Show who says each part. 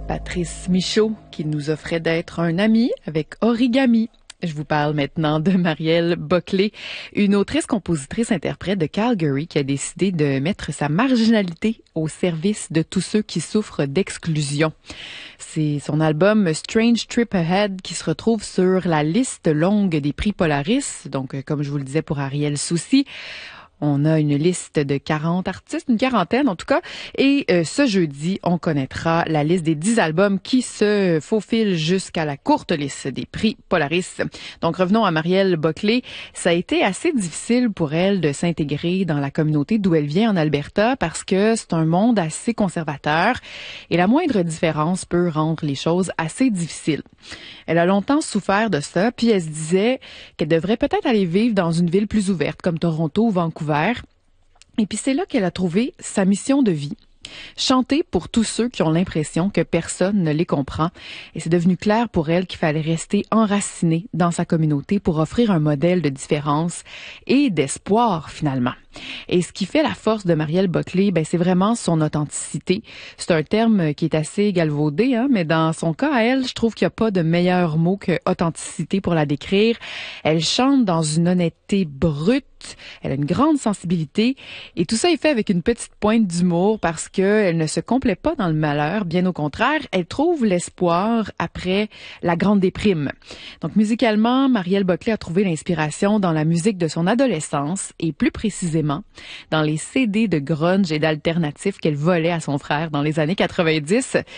Speaker 1: Patrice Michaud qui nous offrait d'être un ami avec Origami. Je vous parle maintenant de Marielle Boclé, une autrice-compositrice-interprète de Calgary qui a décidé de mettre sa marginalité au service de tous ceux qui souffrent d'exclusion. C'est son album Strange Trip Ahead qui se retrouve sur la liste longue des prix Polaris. Donc, comme je vous le disais pour Ariel Soucy, on a une liste de 40 artistes, une quarantaine en tout cas. Et ce jeudi, on connaîtra la liste des 10 albums qui se faufilent jusqu'à la courte liste des prix Polaris. Donc revenons à Marielle Boclé. Ça a été assez difficile pour elle de s'intégrer dans la communauté d'où elle vient en Alberta parce que c'est un monde assez conservateur et la moindre différence peut rendre les choses assez difficiles. Elle a longtemps souffert de ça, puis elle se disait qu'elle devrait peut-être aller vivre dans une ville plus ouverte comme Toronto ou Vancouver. Et puis c'est là qu'elle a trouvé sa mission de vie. Chanter pour tous ceux qui ont l'impression que personne ne les comprend. Et c'est devenu clair pour elle qu'il fallait rester enracinée dans sa communauté pour offrir un modèle de différence et d'espoir finalement. Et ce qui fait la force de Marielle Boclé, c'est vraiment son authenticité. C'est un terme qui est assez galvaudé, mais dans son cas à elle, je trouve qu'il n'y a pas de meilleur mot que authenticité pour la décrire. Elle chante dans une honnêteté brute, elle a une grande sensibilité et tout ça est fait avec une petite pointe d'humour parce qu'elle ne se complaît pas dans le malheur, bien au contraire, elle trouve l'espoir après la grande déprime. Donc musicalement, Marielle Boclé a trouvé l'inspiration dans la musique de son adolescence et plus précisément dans les CD de grunge et d'alternatif qu'elle volait à son frère dans les années 90.